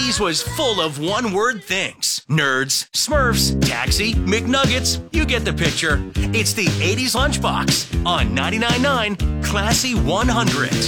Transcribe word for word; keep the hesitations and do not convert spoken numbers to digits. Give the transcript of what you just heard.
eighties was full of one-word things. Nerds, Smurfs, Taxi, McNuggets. You get the picture. It's the eighties Lunchbox on ninety-nine point nine Classy one hundred.